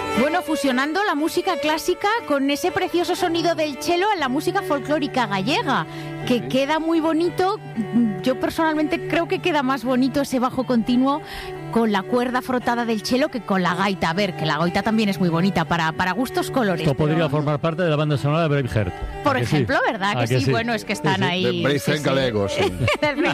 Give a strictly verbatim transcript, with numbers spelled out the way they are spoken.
Bueno, fusionando la música clásica con ese precioso sonido del cello en la música folclórica gallega, que queda muy bonito. Yo personalmente creo que queda más bonito ese bajo continuo con la cuerda frotada del cello que con la gaita. A ver, que la gaita también es muy bonita, para, para gustos colores. Esto podría pero... formar parte de la banda sonora de Braveheart. Por ejemplo, sí? ¿Verdad? Que, que sí? sí, bueno, es que están sí, sí. ahí. De Braveheart sí, galego, sí. sí.